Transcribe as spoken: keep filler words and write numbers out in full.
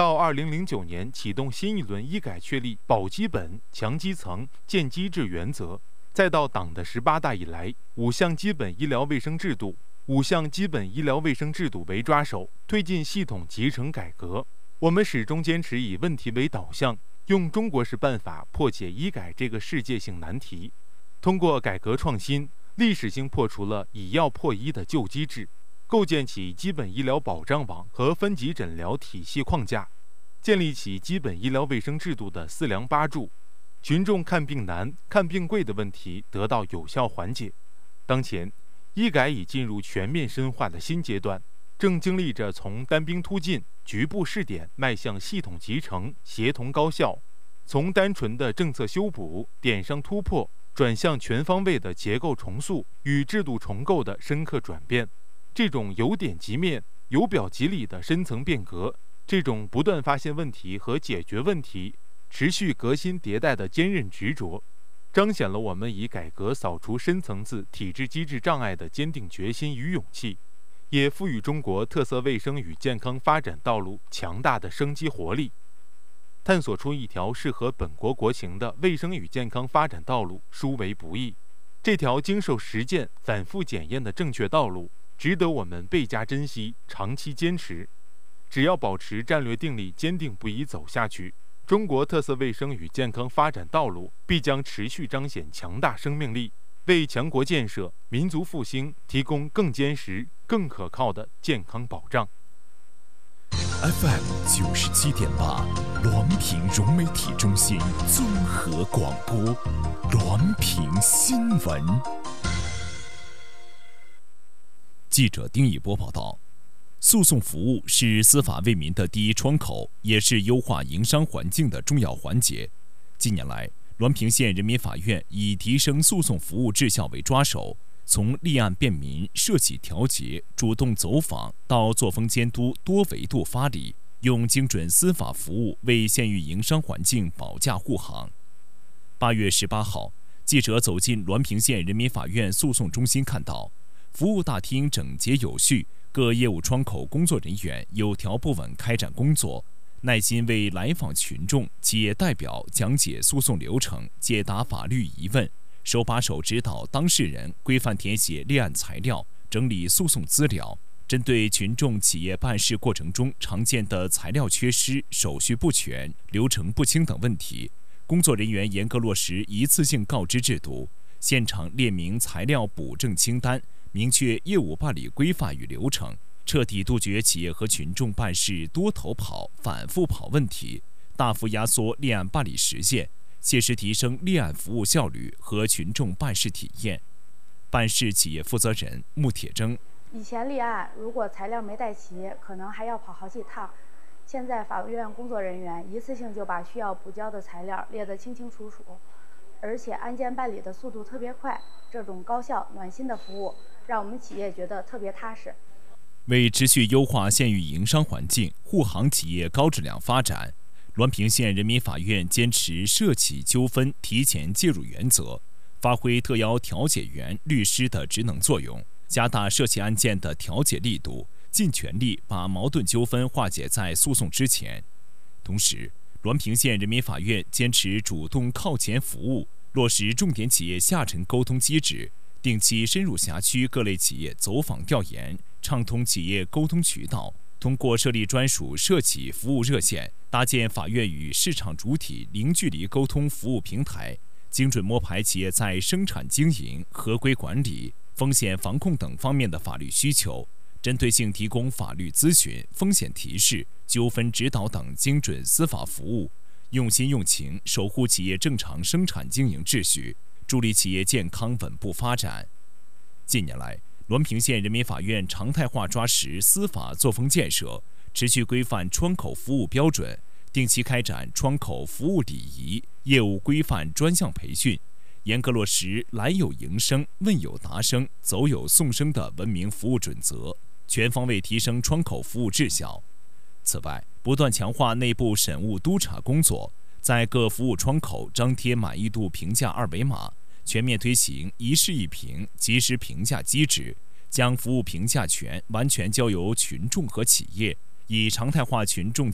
到二零零九年启动新一轮医改确立保基本、强基层、建机制原则，再到党的十八大以来，五项基本医疗卫生制度、五项基本医疗卫生制度为抓手，推进系统集成改革。我们始终坚持以问题为导向，用中国式办法破解医改这个世界性难题。通过改革创新，历史性破除了以药破医的旧机制，构建起基本医疗保障网和分级诊疗体系框架，建立起基本医疗卫生制度的四梁八柱，群众看病难、看病贵的问题得到有效缓解。当前，医改已进入全面深化的新阶段，正经历着从单兵突进、局部试点迈向系统集成、协同高效，从单纯的政策修补、点上突破，转向全方位的结构重塑与制度重构的深刻转变。这种由点及面、由表及里的深层变革，这种不断发现问题和解决问题、持续革新迭代的坚韧执着，彰显了我们以改革扫除深层次体制机制障碍的坚定决心与勇气，也赋予中国特色卫生与健康发展道路强大的生机活力。探索出一条适合本国国情的卫生与健康发展道路，殊为不易。这条经受实践、反复检验的正确道路，值得我们倍加珍惜、长期坚持。只要保持战略定力，坚定不移走下去，中国特色卫生与健康发展道路必将持续彰显强大生命力，为强国建设、民族复兴提供更坚实、更可靠的健康保障。 F M 九十七点八，滦平融媒体中心综合广播，滦平新闻。记者丁一波报道，诉讼服务是司法为民的第一窗口，也是优化营商环境的重要环节。近年来，滦平县人民法院以提升诉讼服务质效为抓手，从立案便民、涉企调解、主动走访到作风监督多维度发力，用精准司法服务为县域营商环境保驾护航。八月十八号，记者走进滦平县人民法院诉讼中心，看到服务大厅整洁有序，各业务窗口工作人员有条不紊开展工作，耐心为来访群众、企业代表讲解诉讼流程，解答法律疑问，手把手指导当事人规范填写立案材料，整理诉讼资料。针对群众企业办事过程中常见的材料缺失、手续不全、流程不清等问题，工作人员严格落实一次性告知制度，现场列明材料补正清单，明确业务办理规范与流程，彻底杜绝企业和群众办事多头跑、反复跑问题，大幅压缩立案办理时限，切实提升立案服务效率和群众办事体验。办事企业负责人穆铁铮： 以前立案如果材料没带齐，可能还要跑好几趟，现在法院工作人员一次性就把需要补交的材料列得清清楚楚，而且案件办理的速度特别快，这种高效暖心的服务让我们企业觉得特别踏实。 为持续优化县域营商环境，护航企业高质量发展，滦平县人民法院坚持涉企纠纷提前介入原则，发挥特邀调解员、律师的职能作用，加大涉企案件的调解力度，尽全力把矛盾纠纷化解在诉讼之前。同时，滦平县人民法院坚持主动靠前服务，落实重点企业下沉沟通机制，定期深入辖区各类企业走访调研，畅通企业沟通渠道。通过设立专属涉企服务热线，搭建法院与市场主体零距离沟通服务平台，精准摸排企业在生产经营、合规管理、风险防控等方面的法律需求，针对性提供法律咨询、风险提示、纠纷指导等精准司法服务，用心用情守护企业正常生产经营秩序，助力企业健康稳步发展。近年来，滦平县人民法院常态化抓实司法作风建设，持续规范窗口服务标准，定期开展窗口服务礼仪、业务规范专项培训，严格落实来有迎声、问有答声、走有送声的文明服务准则，全方位提升窗口服务质效。此外，不断强化内部审务督查工作，在各服务窗口张贴满意度评价二维码，全面推行一事一评及时评价机制，将服务评价权完全交由群众和企业，以常态化群众